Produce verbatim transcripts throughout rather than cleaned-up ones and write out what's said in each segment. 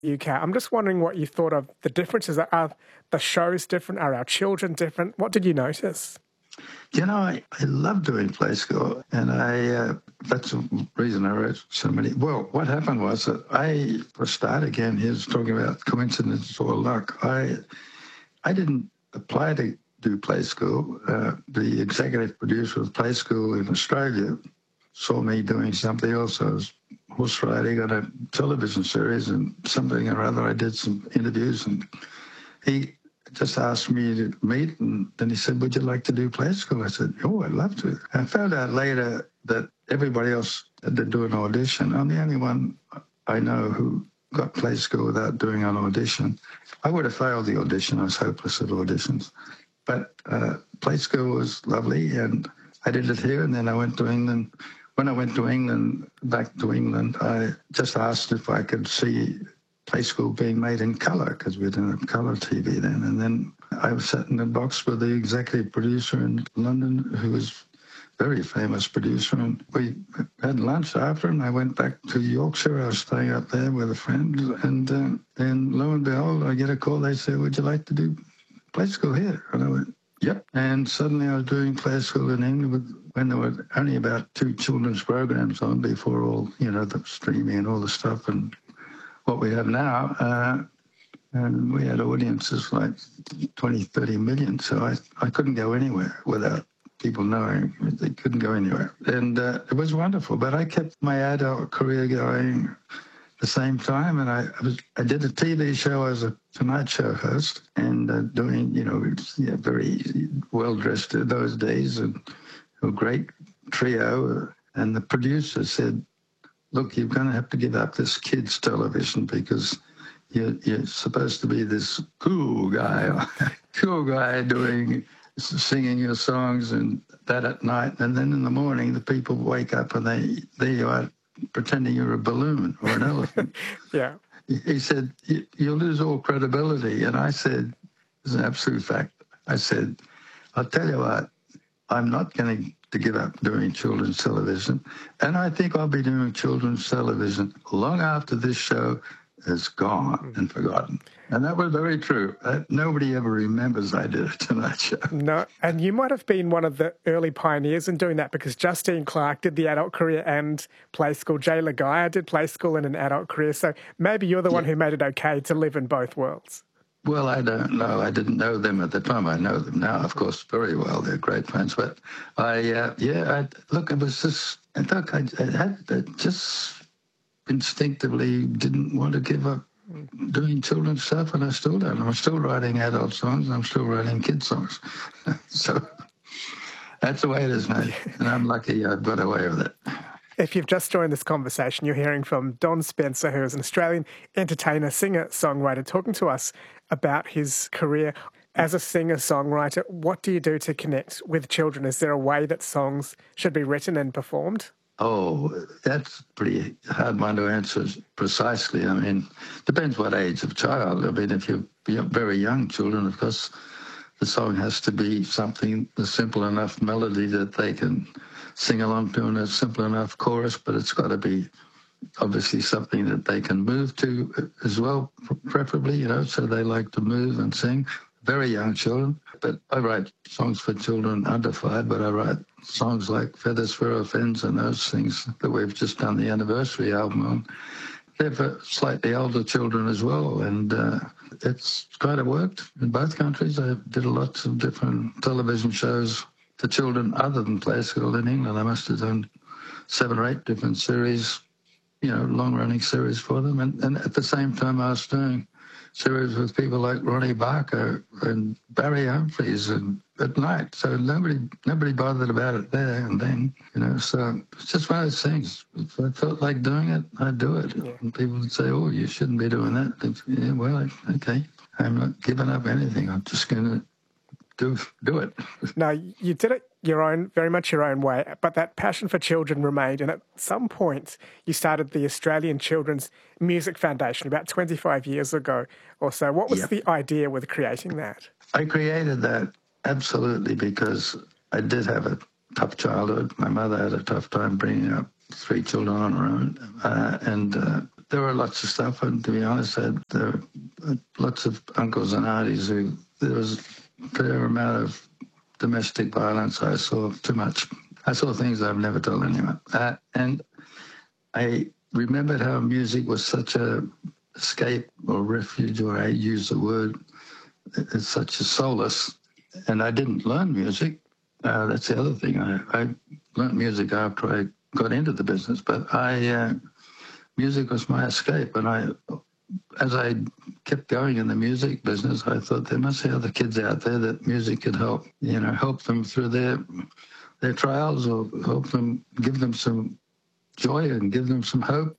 U K. I'm just wondering what you thought of the differences. Are the shows different? Are our children different? What did you notice? You know, I, I love doing play school, and I uh, that's the reason I wrote so many. Well, what happened was that I, for a start, again, here's talking about coincidence or luck. I I didn't apply to do play school. Uh, the executive producer of play school in Australia saw me doing something else. I was horse riding on a television series and something or other. I did some interviews, and he just asked me to meet, and then he said, would you like to do play school? I said, oh, I'd love to. I found out later that everybody else had to do an audition. I'm the only one I know who got play school without doing an audition. I would have failed the audition. I was hopeless at auditions. But uh, play school was lovely, and I did it here, and then I went to England. When I went to England, back to England, I just asked if I could see play school being made in colour, because we didn't have colour T V then. And then I was sat in a box with the executive producer in London, who was a very famous producer, and we had lunch after, and I went back to Yorkshire. I was staying up there with a friend, and uh, then lo and behold, I get a call. They said, would you like to do play school here? And I went, yep. And suddenly I was doing play school in England with, when there were only about two children's programs on before all, you know, the streaming and all the stuff and what we have now. Uh, and we had audiences like twenty, thirty million. So I, I couldn't go anywhere without people knowing. They couldn't go anywhere. And uh, it was wonderful. But I kept my adult career going the same time, and I, I was I did a T V show as a Tonight Show host, and uh, doing, you know, yeah, very well dressed in those days, and a great trio. And the producer said, look, you're going to have to give up this kids' television because you're, you're supposed to be this cool guy, cool guy doing, singing your songs and that at night. And then in the morning, the people wake up and they, there you are, pretending you're a balloon or an elephant. Yeah. He said, you'll lose all credibility. And I said, it's an absolute fact. I said, I'll tell you what, I'm not going to give up doing children's television. And I think I'll be doing children's television long after this show is gone and forgotten. And that was very true. Uh, nobody ever remembers I did a Tonight Show. No, and you might have been one of the early pioneers in doing that, because Justine Clarke did the adult career and play school. Jay Lagaya did play school and an adult career. So maybe you're the yeah. one who made it okay to live in both worlds. Well, I don't know. I didn't know them at the time. I know them now, of course, very well. They're great friends. But I, uh, yeah, I, look, it was just, I thought I, I had I just instinctively didn't want to give up doing children's stuff, and I still don't. I'm still writing adult songs, and I'm still writing kids' songs. So that's the way it is, mate. And I'm lucky I've got away with it. If you've just joined this conversation, you're hearing from Don Spencer, who is an Australian entertainer, singer, songwriter, talking to us about his career as a singer-songwriter. What do you do to connect with children? Is there a way that songs should be written and performed? Oh, that's a pretty hard one to answer precisely. I mean, depends what age of child. I mean, if you're very young children, of course, the song has to be something, a simple enough melody that they can sing along to, and a simple enough chorus, but it's got to be obviously something that they can move to as well, preferably, you know, so they like to move and sing. Very young children. But I write songs for children under five, but I write songs like Feathers, Furrow, Fins and those things that we've just done the anniversary album on. They're for slightly older children as well, and uh, it's kind of worked in both countries. I did lots of different television shows for children other than play school in England. I must have done seven or eight different series, you know, long-running series for them. And, and at the same time, I was doing series with people like Ronnie Barker and Barry Humphries and at night. So nobody nobody bothered about it there and then, you know. So it's just one of those things. If I felt like doing it, I'd do it. Yeah. And people would say, oh, you shouldn't be doing that. Think, yeah, well, okay. I'm not giving up anything. I'm just going to do do it. No, you did it your own, very much your own way, but that passion for children remained. And at some point, you started the Australian Children's Music Foundation about twenty-five years ago or so. What was yep. the idea with creating that? I created that absolutely because I did have a tough childhood. My mother had a tough time bringing up three children on her own, uh, and uh, there were lots of stuff, and to be honest, I had, there were lots of uncles and aunties who, there was a fair amount of domestic violence. I saw too much. I saw things I've never told anyone. Uh, and I remembered how music was such a escape or refuge, or I use the word, it's such a solace. And I didn't learn music. Uh, that's the other thing. I, I learned music after I got into the business, but I uh, music was my escape. And I, as I kept going in the music business, I thought there must be other kids out there that music could help, you know, help them through their their trials, or help them, give them some joy and give them some hope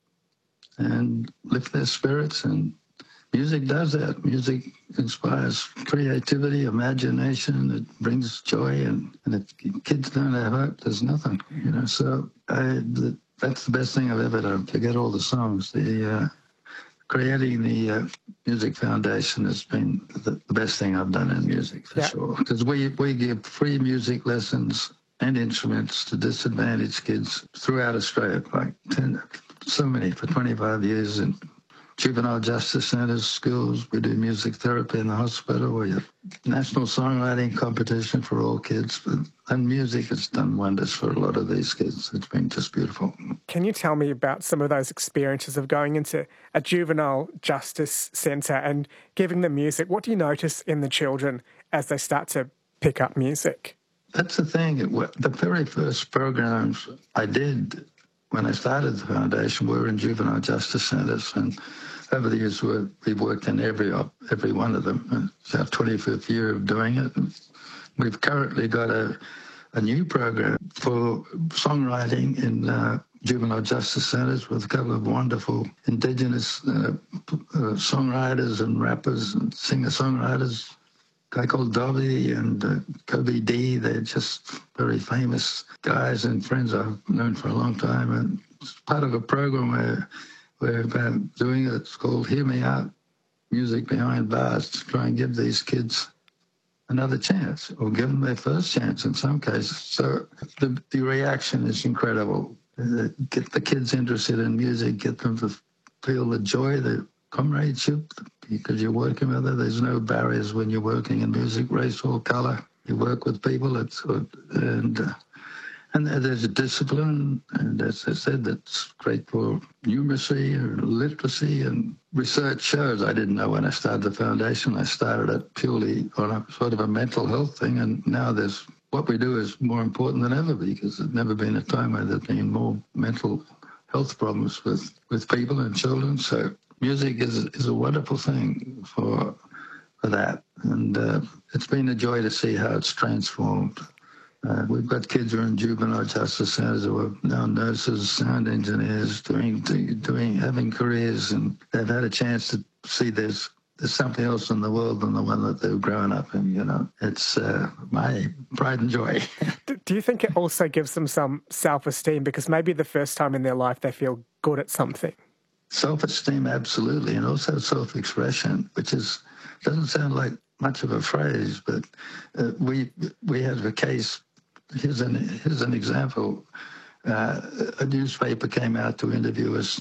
and lift their spirits. And music does that. Music inspires creativity, imagination. It brings joy, and, and if kids don't have hope, there's nothing, you know. So I, the, that's the best thing I've ever done. Forget all the songs. The uh, creating the uh, Music Foundation has been the, the best thing I've done in music, for yeah. sure. Because we, we give free music lessons and instruments to disadvantaged kids throughout Australia, like ten, so many, for twenty-five years, in juvenile justice centres, schools. We do music therapy in the hospital. We have national songwriting competition for all kids. And music has done wonders for a lot of these kids. It's been just beautiful. Can you tell me about some of those experiences of going into a juvenile justice centre and giving them music? What do you notice in the children as they start to pick up music? That's the thing. The very first programs I did when I started the foundation were in juvenile justice centres, and over the years we've worked in every every one of them. It's our twenty-fifth year of doing it. We've currently got a, a new program for songwriting in uh, juvenile justice centres with a couple of wonderful Indigenous uh, uh, songwriters and rappers and singer-songwriters. Guy called Dobby and uh, Kobe D. They're just very famous guys and friends I've known for a long time. And it's part of a program where we're uh, doing it. It's called Hear Me Out, Music Behind Bars, to try and give these kids another chance, or give them their first chance in some cases. So the, the reaction is incredible. Uh, get the kids interested in music, get them to feel the joy, the comradeship, because you're working with it. There's no barriers when you're working in music, race or colour. You work with people, it's, and uh, and there's a discipline, and as I said, that's great for numeracy or literacy. And research shows, I didn't know when I started the foundation, I started it purely on a sort of a mental health thing, and now there's, what we do is more important than ever, because there's never been a time where there's been more mental health problems with, with people and children. So music is is a wonderful thing for for that, and uh, it's been a joy to see how it's transformed. Uh, we've got kids who are in juvenile justice centres who are now nurses, sound engineers, doing doing having careers, and they've had a chance to see there's there's something else in the world than the one that they've grown up in. You know, it's uh, my pride and joy. Do you think it also gives them some self-esteem, because maybe the first time in their life they feel good at something? Self-esteem, absolutely, and also self-expression, which is doesn't sound like much of a phrase, but uh, we we had a case. Here's an here's an example. Uh, a newspaper came out to interview us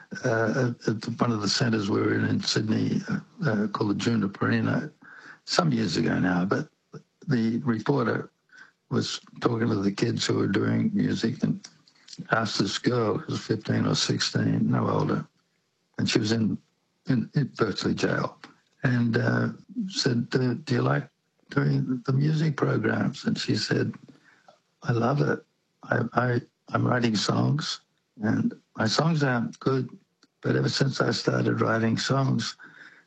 uh, at, at one of the centres we were in in Sydney, uh, uh, called the Juniper Inn, some years ago now. But the reporter was talking to the kids who were doing music and asked this girl, who was fifteen or sixteen, no older, and she was in, in, in virtually jail, and uh, said, do, do you like doing the music programs? And she said, I love it. I, I, I'm writing songs, and my songs aren't good, but ever since I started writing songs,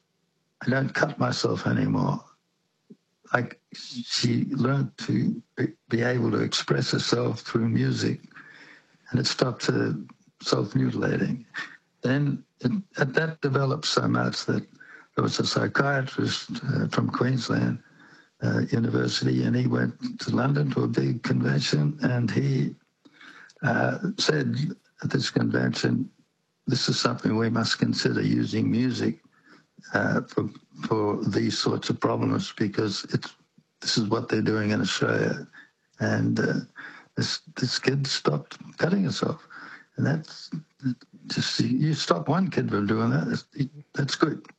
I don't cut myself anymore. Like, she learned to be able to express herself through music, and it stopped her self-mutilating. Then it, that developed so much that there was a psychiatrist uh, from Queensland uh, University, and he went to London to a big convention, and he uh, said at this convention, this is something we must consider, using music uh, for, for these sorts of problems, because it's this is what they're doing in Australia. And uh, this, this kid stopped cutting himself. And that's just you stop one kid from doing that, that's, that's good.